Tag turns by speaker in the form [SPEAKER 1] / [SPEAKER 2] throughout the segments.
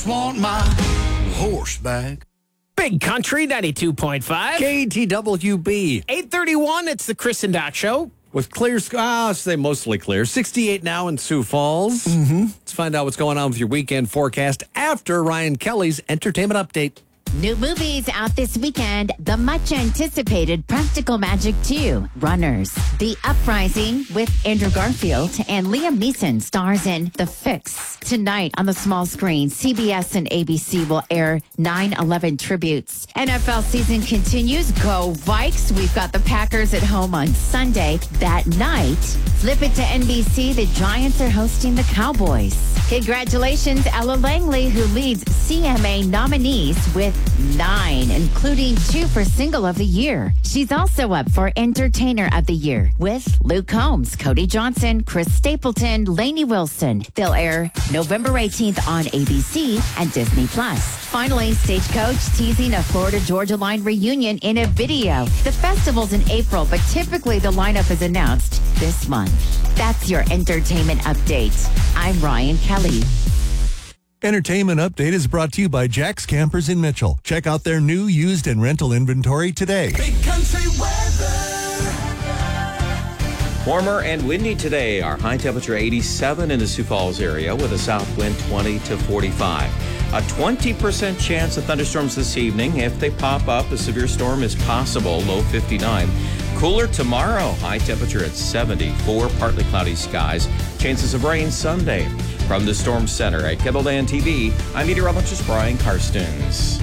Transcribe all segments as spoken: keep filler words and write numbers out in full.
[SPEAKER 1] just want my horse back.
[SPEAKER 2] Big Country ninety-two point five.
[SPEAKER 3] K T W B.
[SPEAKER 2] eight thirty-one, it's the Chris and Doc Show.
[SPEAKER 3] With clear skies, I'll say mostly clear. sixty-eight now in Sioux Falls.
[SPEAKER 2] Mm-hmm.
[SPEAKER 3] Let's find out what's going on with your weekend forecast after Ryan Kelly's entertainment update.
[SPEAKER 4] New movies out this weekend. The much-anticipated Practical Magic two, Runners. The Uprising with Andrew Garfield and Liam Neeson stars in The Fix. Tonight on the small screen, C B S and A B C will air nine eleven tributes. N F L season continues. Go Vikes. We've got the Packers at home on Sunday. That night, flip it to N B C. The Giants are hosting the Cowboys. Congratulations, Ella Langley, who leads C M A nominees with nine, including two for Single of the Year. She's also up for Entertainer of the Year with Luke Combs, Cody Johnson, Chris Stapleton, Lainey Wilson. They'll air November eighteenth on A B C and Disney Plus. Finally, Stagecoach teasing a Florida-Georgia Line reunion in a video. The festival's in April, but typically the lineup is announced this month. That's your entertainment update. I'm Ryan Kelly.
[SPEAKER 5] Entertainment Update is brought to you by Jack's Campers in Mitchell. Check out their new, used, and rental inventory today.
[SPEAKER 1] Big Country weather.
[SPEAKER 6] Warmer and windy today. Our high temperature eighty-seven in the Sioux Falls area with a south wind twenty to forty-five. A twenty percent chance of thunderstorms this evening. If they pop up, a severe storm is possible, low fifty-nine. Cooler tomorrow, high temperature at seventy-four, partly cloudy skies. Chances of rain Sunday. From the Storm Center at Kettleland T V, I'm meteorologist Brian Karstens.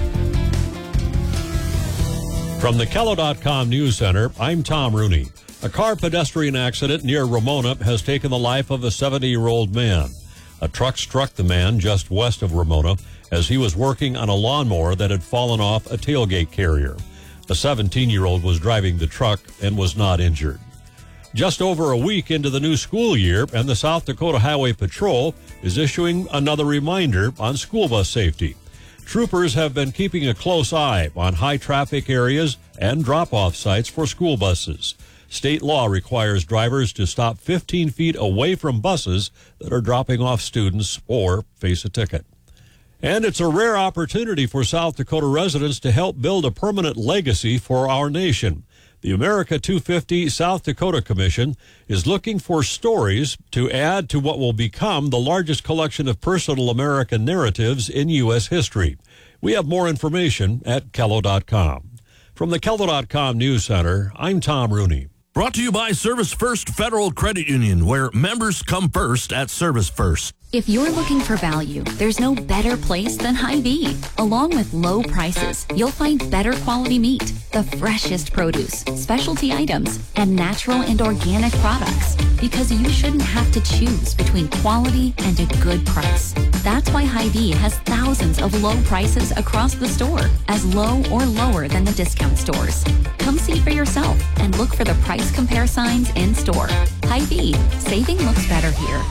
[SPEAKER 7] From the Kello dot com News Center, I'm Tom Rooney. A car pedestrian accident near Ramona has taken the life of a seventy-year-old man. A truck struck the man just west of Ramona as he was working on a lawnmower that had fallen off a tailgate carrier. The seventeen-year-old was driving the truck and was not injured. Just over a week into the new school year, and the South Dakota Highway Patrol is issuing another reminder on school bus safety. Troopers have been keeping a close eye on high-traffic areas and drop-off sites for school buses. State law requires drivers to stop fifteen feet away from buses that are dropping off students or face a ticket. And it's a rare opportunity for South Dakota residents to help build a permanent legacy for our nation. The America two fifty South Dakota Commission is looking for stories to add to what will become the largest collection of personal American narratives in U S history. We have more information at Kello dot com. From the Kello dot com News Center, I'm Tom Rooney.
[SPEAKER 8] Brought to you by Service First Federal Credit Union, where members come first at Service First.
[SPEAKER 9] If you're looking for value, there's no better place than Hy-Vee. Along with low prices, you'll find better quality meat, the freshest produce, specialty items, and natural and organic products. Because you shouldn't have to choose between quality and a good price. That's why Hy-Vee has thousands of low prices across the store, as low or lower than the discount stores. Come see for yourself and look for the price compare signs in store. Hy-Vee, saving looks better here.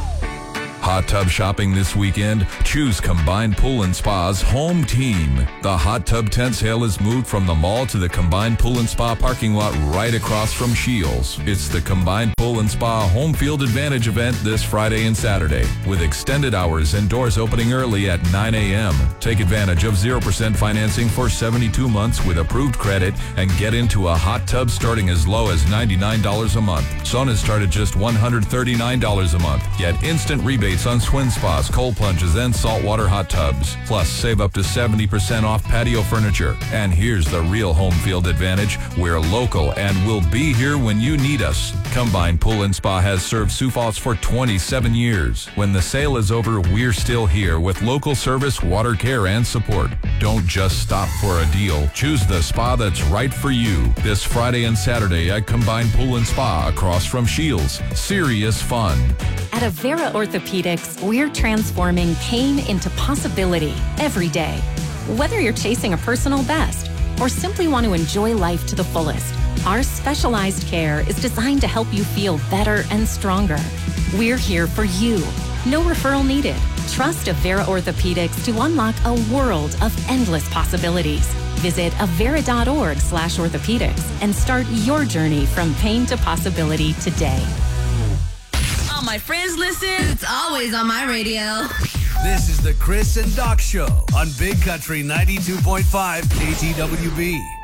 [SPEAKER 10] Hot tub shopping this weekend? Choose Combined Pool and Spa's home team. The hot tub tent sale is moved from the mall to the Combined Pool and Spa parking lot right across from Shields. It's the Combined Pool and Spa Home Field Advantage event this Friday and Saturday with extended hours and doors opening early at nine a.m. Take advantage of zero percent financing for seventy-two months with approved credit and get into a hot tub starting as low as ninety-nine dollars a month. Saunas start at just one hundred thirty-nine dollars a month. Get instant rebates on swim spas, cold plunges, and saltwater hot tubs. Plus, save up to seventy percent off patio furniture. And here's the real home field advantage. We're local and we'll be here when you need us. Combined Pool and Spa has served Sioux Falls for twenty-seven years. When the sale is over, we're still here with local service, water care, and support. Don't just stop for a deal. Choose the spa that's right for you. This Friday and Saturday at Combined Pool and Spa across from Shields. Serious fun.
[SPEAKER 11] At Avera Orthopedics, we're transforming pain into possibility every day. Whether you're chasing a personal best or simply want to enjoy life to the fullest, our specialized care is designed to help you feel better and stronger. We're here for you. No referral needed. Trust Avera Orthopedics to unlock a world of endless possibilities. Visit avera.org slash orthopedics and start your journey from pain to possibility today.
[SPEAKER 12] All my friends listen. It's always on my radio.
[SPEAKER 1] This is the Chris and Doc Show on Big Country ninety-two point five K T W B.